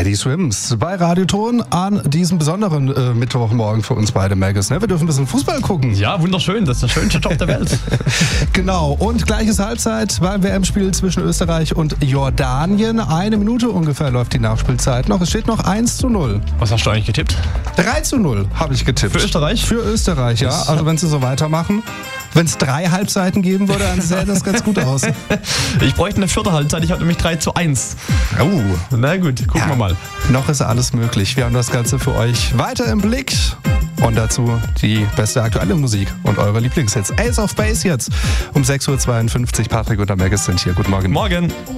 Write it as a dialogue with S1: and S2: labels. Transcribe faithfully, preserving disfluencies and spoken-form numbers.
S1: Eddie Swims bei Radioton an diesem besonderen äh, Mittwochmorgen für uns beide, Magus. Ne? Wir dürfen ein bisschen Fußball gucken.
S2: Ja, wunderschön. Das ist der schönste Job der Welt.
S1: Genau. Und gleiches Halbzeit beim W M-Spiel zwischen Österreich und Jordanien. Eine Minute ungefähr läuft die Nachspielzeit noch. Es steht noch eins zu null.
S2: Was hast du eigentlich getippt?
S1: drei zu null habe ich getippt.
S2: Für Österreich?
S1: Für Österreich, ja. Also wenn sie so weitermachen. Wenn es drei Halbzeiten geben würde, dann sähe das ganz gut aus.
S2: Ich bräuchte eine vierte Halbzeit. Ich habe nämlich drei zu eins.
S1: Oh.
S2: Na gut, gucken
S1: Ja.
S2: wir mal.
S1: Noch ist alles möglich. Wir haben das Ganze für euch weiter im Blick. Und dazu die beste aktuelle Musik und eure Lieblingshits. Ace of Base jetzt um sechs Uhr zweiundfünfzig. Patrick und der Magus sind hier. Guten Morgen.
S2: Morgen.